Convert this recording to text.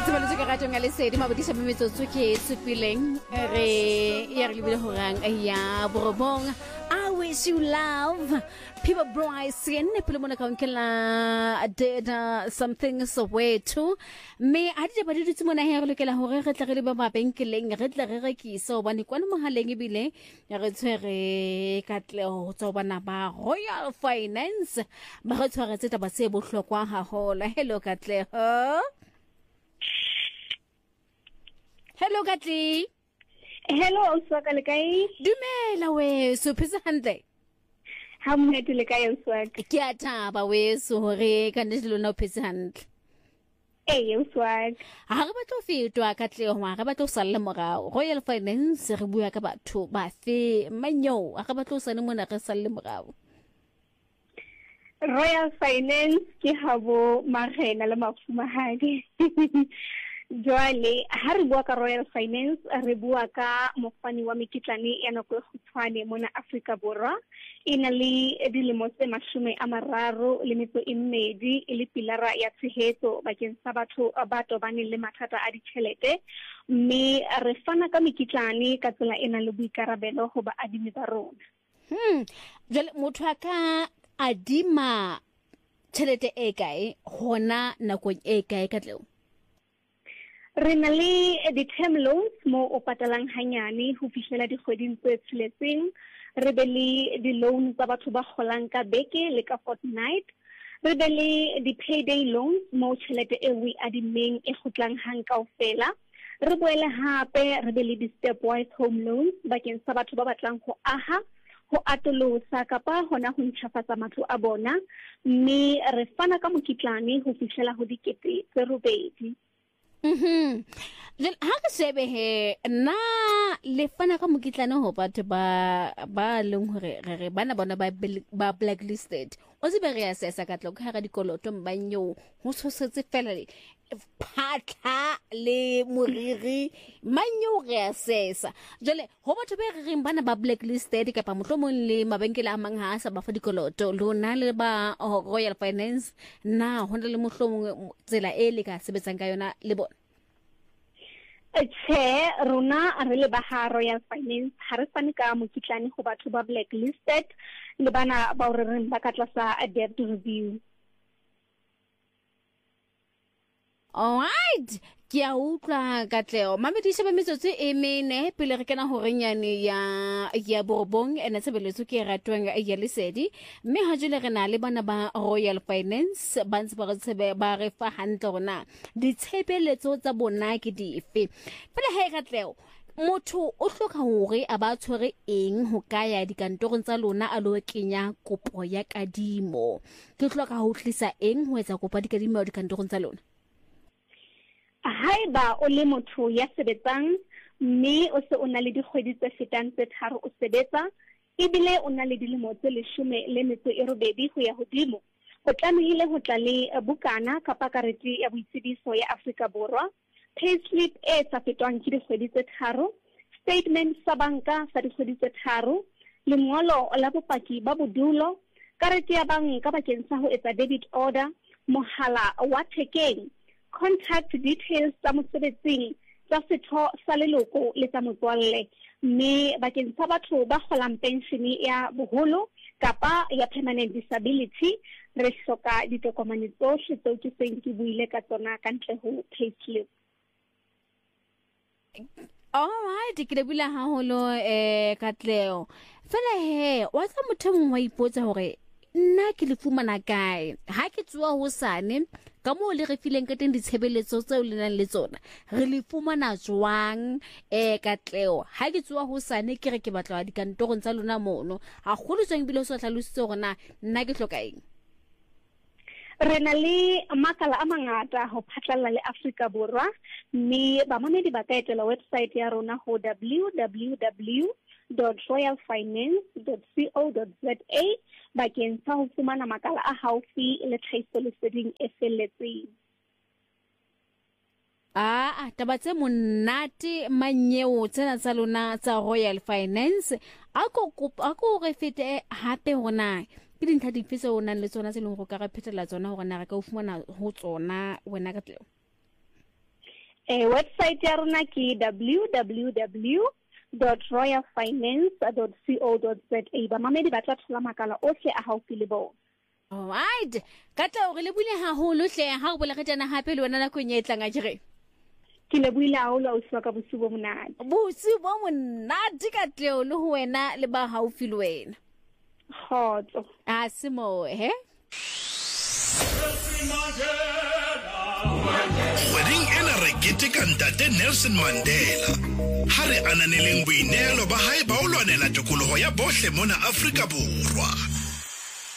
Sebalo ka ratong a lesedi mabodisa metsotso ke tsupileng re ya re lebile horang ya borobong. I wish you love people Bryson pele mona ka nkela did something so way too me a di ba di dutse mona he re lokela hore re tla re le ba mabenkeleng re tla re rekisa obane kwa mohaleng ebile ya re tshwere Katleho tsa bana ba Royal Finance ba re tshwaretse taba se bohlokwa haholo. Hello Katleho. Hello Katli. Hello Uswaka le kae? Dumela we so phisa hantle. Ha mnete le kae Uswaka? Ke a thaba we so hore ka nne lona phisa hantle. Uswaka. Ha re batla fetwa Katli ho ga batla o salla morao. Royal Finance re bua ka batho ba fe manyo ga batla o sane mona re salle morao. Royal Finance ke habo magena le mafumahadi. Joale ha re bua ka Royal Finance re bua ka mofani wa mekitlane ya nako e khutshwane mona Afrika Borwa ina le dilemo tse 30 le metso e mmedi le pilara ya tshehetso bakeng sa batho ba tobaneng le mathata a ditjhelete mme re fana ka mekitlane ka tsela ena le boikarabelo ho ba adimi ba rona. Jale motho ka adima tjhelete e kae hona nakong e kae Katleo? Re na le di-term loans mo o patalang hanyane ho fihlela dikgweding tse tsheletseng. Re be le di-loan tsa batho ba kgolang ka beke le ka fortnight. Re be le di-payday loans mo tjhelete e we adimeng e kgutlang hang kaofela. Re boele hape re be le di-stepwise home loans bakeng sa batho ba batlang ho aha, ho atolosa kapa hona ho ntjhafatsa matlo a bona. Mme re fana ka mokitlane ho fihlela ho dikete tse 8. Jel ha ke shebe he na le fana ka mokitlane ho batho ba leng hore re bana bona ba blacklisted o se be re ya sesa ka tlo ka ga dikoloto mbanyo ho tshosetse fela le phatla le moriri manyo re ya sesa jole ho batho be re reng bana ba blacklisted kapa mohlomong le mabenkele a mang ha sa ba fa dikoloto lona le ba Royal Finance na hona le mohlomong tsela e le ka sebetsang ka yona le bona? Rona re le ba Royal Finance ha re fane ka mokitlane go batho ba blacklisted le bana ba re reng ba ka tlasa a debt review. Alright, ke a utlwa Katleo. Mamedi sheba metsotso e mene pele re kena ho renyane ya borobong ena tshebeletso ke ratwang ya lesedi mme ha jole re na le bana ba Royal Finance ba ntse ba re tsebe ba re fa hantle rona ditshebeletso tsa bona ke dife pele ha Katleo motho o hloka hore a ba tshwere eng ho kaya dikantorong tsa lona a lo kenya kopo ya kadimo ke hloka ho tlisa eng ho etsa kopo ya kadimo dikantorong tsa lona? Haeba o le motho ya sebetsang mme o se o na le dikgwedi tse fetang tse 3 o sebetsa ebile o na le dilemo tse 18 ho ya hodimo o tlamehile ho tla le bukana kapa karete ya boitsebiso ya Afrika Borwa, payslip e sa fetwang ke dikgwedi tse 3, statement sa banka sa dikgwedi tse 3, lengolo la bopaki ba bodulo, karete ya banka bakeng sa ho etsa debit order, mohala wa thekeng, contact details tsa mosebetsing tsa setho sa leloko le tsa motswalle mme bakeng sa batho ba kgolang pension ya boholo kapa ya permanent disability re hloka ditokomane tsohle tseo ke seng ke buile ka tsona ka ntle ho payslip. Alright, ke lebile haholo Katleo fela he wa tsa motho mongwe wa ipotsa hore nna ke le fumana kae ha ke tswa ho sane ka mo le re fileng ka teng ditshebeletso tseo le nang le tsona re le fumana jwang Katleo ha ke tswa ho sane ke re ke batla dikantorong tsa lona mono ha golo tseng bile o sa hlalositse hore nna ke hloka eng? Re na le makala a mangata ho phatlalla le Afrika Borwa mme bamamedi ba ka etela website ya rona ho www.royalfinance.co.za bakeng sa ho fumana makala a haufi le tlhahisoleseding e felletseng. Taba tse monate manyeo tsena tsa lona tsa Royal Finance ako re fete hape hona ke dintlha dife tse o nang le tsona tse leng go ka re phethela tsona hore na re ka o fumana ho tsona wena Katleo? Website ya rona ke www.royalfinance.co.za. Ba mamedi ba tla thola makala ohle a haufi le bona. Alright, Katla re le bule haholo hle ha o bola ketana hape le wena nakong e tlang a jere. Ke le buile haholo o swa ka bosubo monate. Bosubo monate Katlego le ho wena le ba haufi le wena. Khotso. A se mo he. Wedding ena re keteka ntate Nelson Mandela. Ha re ananeleng boinelo ba hae ba o lwanela tokoloho ya bohle mona Afrika Borwa.